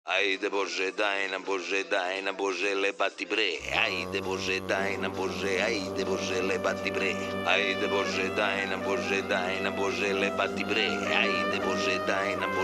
Haide Bože, dajna Bože, le bati bre. Haide Bože, dajna Bože, haide Bože, le bati bre. Haide Bože, dajna Bože, le bati bre. Haide Bože, dajna Bože.